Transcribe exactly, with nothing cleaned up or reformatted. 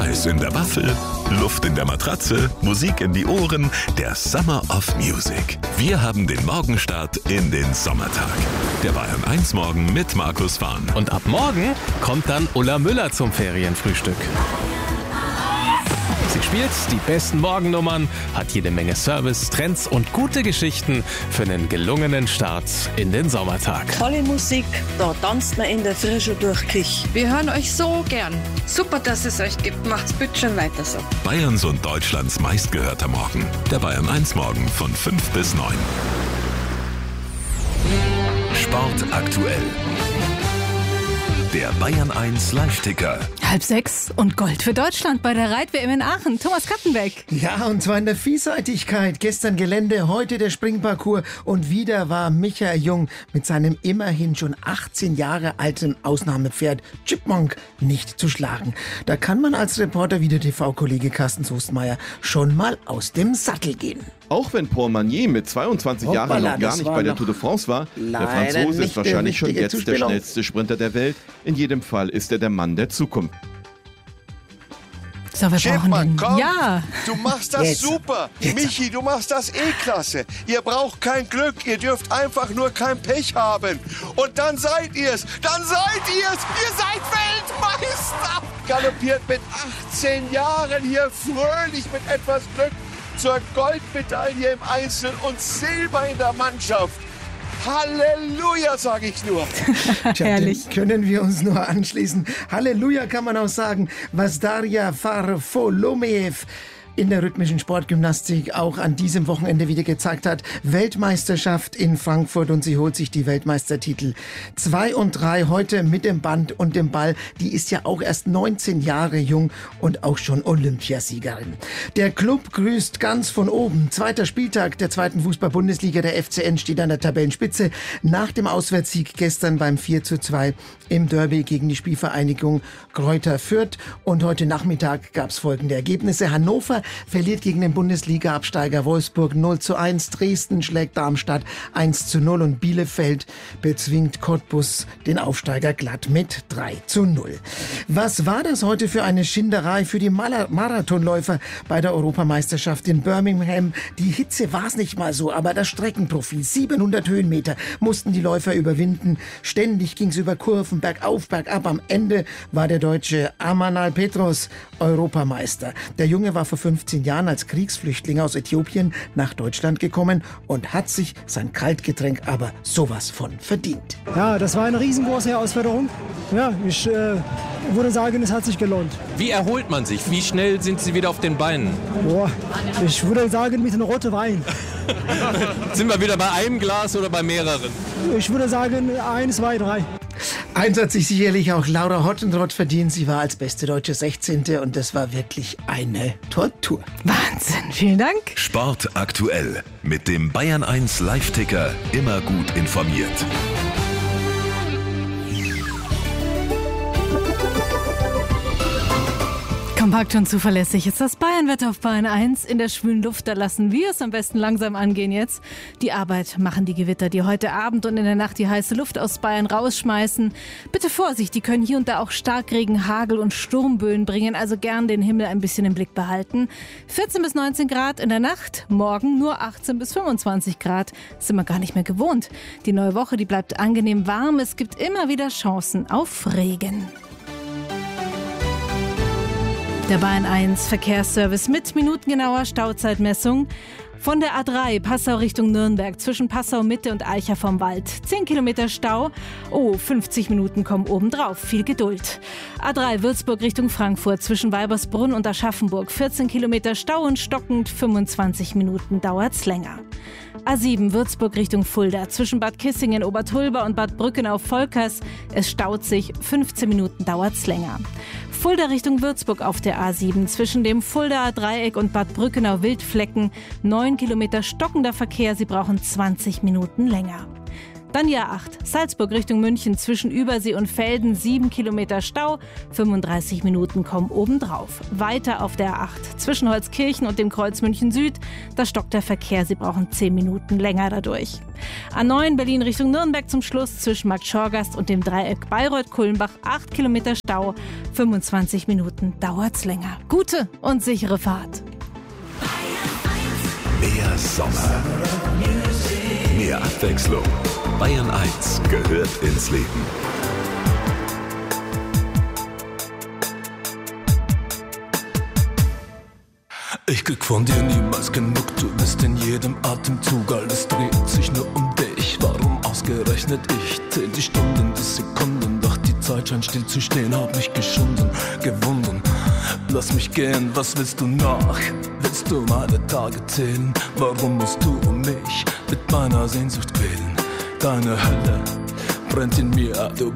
Eis in der Waffel, Luft in der Matratze, Musik in die Ohren, der Summer of Music. Wir haben den Morgenstart in den Sommertag. Der Bayern eins Morgen mit Markus Fahn. Und ab morgen kommt dann Ulla Müller zum Ferienfrühstück. Sie spielt die besten Morgennummern, hat jede Menge Service, Trends und gute Geschichten für einen gelungenen Start in den Sommertag. Tolle Musik, da tanzt man in der Frische durch Kich. Wir hören euch so gern. Super, dass es euch gibt. Macht's bitte schon weiter so. Bayerns und Deutschlands meistgehörter Morgen. Der Bayern eins Morgen von fünf bis neun. Sport aktuell. Der Bayern eins Live-Ticker. Halb sechs und Gold für Deutschland bei der Reit-W M in Aachen. Thomas Kattenbeck. Ja, und zwar in der Vielseitigkeit. Gestern Gelände, heute der Springparcours. Und wieder war Michael Jung mit seinem immerhin schon achtzehn Jahre alten Ausnahmepferd Chipmunk nicht zu schlagen. Da kann man als Reporter wie der T V-Kollege Carsten Soestmeier schon mal aus dem Sattel gehen. Auch wenn Paul Magnier mit zweiundzwanzig Hoppala, Jahren noch gar nicht bei der noch Tour de France war, der leider Franzose nicht ist wahrscheinlich der schon jetzt Zuspielung. der schnellste Sprinter der Welt. In jedem Fall ist er der Mann der Zukunft. So, wir brauchen Chipmunk, den. komm, Ja, du machst das Jetzt. super. Jetzt. Michi, du machst das eh klasse. Ihr braucht kein Glück, ihr dürft einfach nur kein Pech haben. Und dann seid ihr's, dann seid ihr's, ihr seid Weltmeister. Galoppiert mit achtzehn Jahren hier fröhlich mit etwas Glück zur Goldmedaille im Einzel und Silber in der Mannschaft. Halleluja, sage ich nur. Tja, herrlich. dem können wir uns nur anschließen. Halleluja kann man auch sagen, was Daria Varfolomeev in der rhythmischen Sportgymnastik auch an diesem Wochenende wieder gezeigt hat. Weltmeisterschaft in Frankfurt und sie holt sich die Weltmeistertitel. Zwei und drei heute mit dem Band und dem Ball. Die ist ja auch erst neunzehn Jahre jung und auch schon Olympiasiegerin. Der Club grüßt ganz von oben. Zweiter Spieltag der zweiten Fußball-Bundesliga. Der F C N steht an der Tabellenspitze nach dem Auswärtssieg gestern beim vier zu zwei im Derby gegen die Spielvereinigung Greuther Fürth. Und heute Nachmittag gab es folgende Ergebnisse. Hannover verliert gegen den Bundesliga-Absteiger Wolfsburg null zu eins. Dresden schlägt Darmstadt eins zu null und Bielefeld bezwingt Cottbus den Aufsteiger glatt mit drei zu null. Was war das heute für eine Schinderei für die Mala- Marathonläufer bei der Europameisterschaft in Birmingham? Die Hitze war es nicht mal so, aber das Streckenprofil, siebenhundert Höhenmeter, mussten die Läufer überwinden. Ständig ging es über Kurven, bergauf, bergab. Am Ende war der Deutsche Amanal Petros Europameister. Der Junge war vor fünfzehn Jahren als Kriegsflüchtling aus Äthiopien nach Deutschland gekommen und hat sich sein Kaltgetränk aber sowas von verdient. Ja, das war eine riesengroße Herausforderung. Ja, ich äh, würde sagen, es hat sich gelohnt. Wie erholt man sich? Wie schnell sind Sie wieder auf den Beinen? Boah, ich würde sagen, mit einem roten Wein. Sind wir wieder bei einem Glas oder bei mehreren? Ich würde sagen, eins, zwei, drei. Eins hat sich sicherlich auch Laura Hottenrott verdient. Sie war als beste deutsche sechzehnte und das war wirklich eine Tortur. Wahnsinn. Vielen Dank. Sport aktuell. Mit dem Bayern eins Live-Ticker immer gut informiert. Kompakt und zuverlässig ist das Bayernwetter auf Bayern eins. In der schwülen Luft, da lassen wir es am besten langsam angehen jetzt. Die Arbeit machen die Gewitter, die heute Abend und in der Nacht die heiße Luft aus Bayern rausschmeißen. Bitte Vorsicht, die können hier und da auch Starkregen, Hagel und Sturmböen bringen, also gern den Himmel ein bisschen im Blick behalten. vierzehn bis neunzehn Grad in der Nacht, morgen nur achtzehn bis fünfundzwanzig Grad. Das sind wir gar nicht mehr gewohnt. Die neue Woche, die bleibt angenehm warm, es gibt immer wieder Chancen auf Regen. Der Bayern eins Verkehrsservice mit minutengenauer Stauzeitmessung. Von der A drei Passau Richtung Nürnberg zwischen Passau Mitte und Eicher vom Wald. zehn Kilometer Stau. Oh, fünfzig Minuten kommen obendrauf. Viel Geduld. A drei Würzburg Richtung Frankfurt zwischen Weibersbrunn und Aschaffenburg. vierzehn Kilometer Stau und stockend. fünfundzwanzig Minuten dauert's länger. A sieben Würzburg Richtung Fulda zwischen Bad Kissingen, Obertulba und Bad Brückenau-Volkers. Es staut sich. fünfzehn Minuten dauert's länger. Fulda Richtung Würzburg auf der A sieben zwischen dem Fuldaer Dreieck und Bad Brückenau-Wildflecken. neun Kilometer stockender Verkehr, Sie brauchen zwanzig Minuten länger. Dann die A acht, Salzburg Richtung München zwischen Übersee und Velden, sieben Kilometer Stau, fünfunddreißig Minuten kommen obendrauf. Weiter auf der A acht, zwischen Holzkirchen und dem Kreuz München Süd, da stockt der Verkehr, Sie brauchen zehn Minuten länger dadurch. A neun, Berlin Richtung Nürnberg zum Schluss, zwischen Markt Schorgast und dem Dreieck Bayreuth-Kulmbach, acht Kilometer Stau, fünfundzwanzig Minuten dauert's länger. Gute und sichere Fahrt. Mehr Sommer, mehr Abwechslung. Bayern eins gehört ins Leben. Ich krieg von dir niemals genug, du bist in jedem Atemzug, alles dreht sich nur um dich. Warum ausgerechnet ich? Zähl die Stunden, die Sekunden, doch die Zeit scheint still zu stehen. Hab mich geschunden, gewunden, lass mich gehen, was willst du noch? Willst du meine Tage zählen? Warum musst du um mich mit meiner Sehnsucht quälen? Deine Hölle brennt in mir, du